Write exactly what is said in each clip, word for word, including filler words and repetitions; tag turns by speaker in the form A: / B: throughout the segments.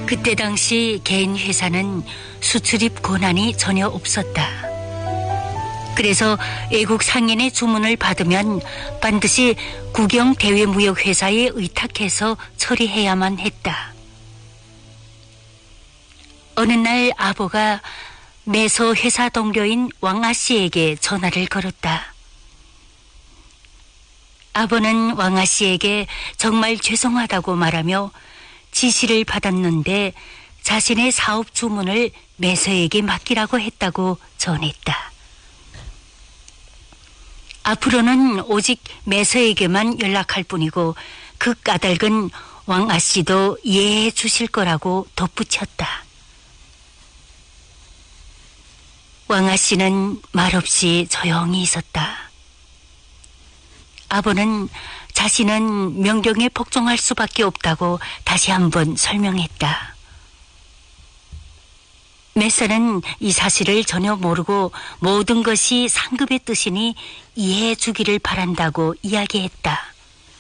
A: 그때 당시 개인 회사는 수출입 권한이 전혀 없었다. 그래서 외국 상인의 주문을 받으면 반드시 국영 대외무역회사에 의탁해서 처리해야만 했다. 어느 날 아버가 매서 회사 동료인 왕아 씨에게 전화를 걸었다. 아버는 왕아 씨에게 정말 죄송하다고 말하며 지시를 받았는데 자신의 사업 주문을 매서에게 맡기라고 했다고 전했다. 앞으로는 오직 매서에게만 연락할 뿐이고 그 까닭은 왕아 씨도 이해해 주실 거라고 덧붙였다. 왕아 씨는 말없이 조용히 있었다. 아버는 자신은 명령에 복종할 수밖에 없다고 다시 한번 설명했다. 매서는 이 사실을 전혀 모르고 모든 것이 상급의 뜻이니 이해해 주기를 바란다고 이야기했다.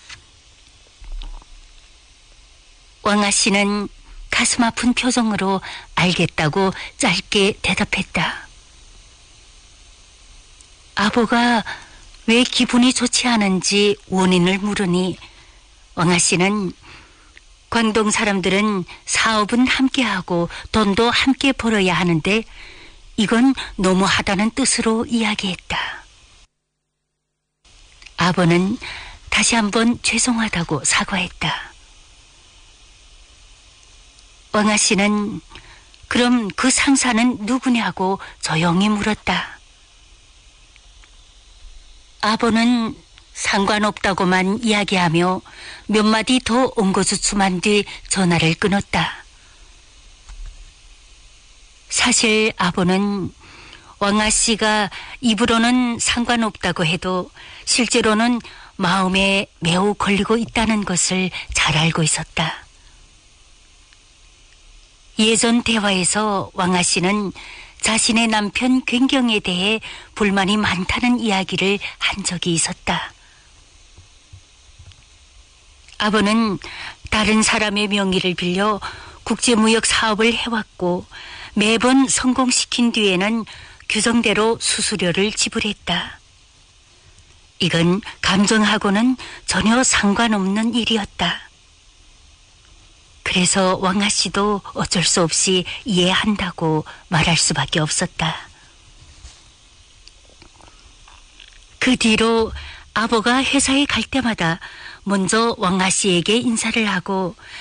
A: 왕아 씨는 가슴 아픈 표정으로 알겠다고 짧게 대답했다. 아버가 왜 기분이 좋지 않은지 원인을 물으니 왕아 씨는 광동 사람들은 사업은 함께하고 돈도 함께 벌어야 하는데 이건 너무하다는 뜻으로 이야기했다. 아버는 다시 한번 죄송하다고 사과했다. 왕아 씨는 그럼 그 상사는 누구냐고 조용히 물었다. 아버는 상관없다고만 이야기하며 몇 마디 더 엉거주춤한 뒤 전화를 끊었다. 사실 아버는 왕아 씨가 입으로는 상관없다고 해도 실제로는 마음에 매우 걸리고 있다는 것을 잘 알고 있었다. 예전 대화에서 왕아 씨는 자신의 남편 굉경에 대해 불만이 많다는 이야기를 한 적이 있었다. 아버는 다른 사람의 명의를 빌려 국제무역 사업을 해왔고 매번 성공시킨 뒤에는 규정대로 수수료를 지불했다. 이건 감정하고는 전혀 상관없는 일이었다. 그래서 왕아 씨도 어쩔 수 없이 이해한다고 말할 수밖에 없었다. 그 뒤로 아버가 회사에 갈 때마다 먼저 왕아 씨에게 인사를 하고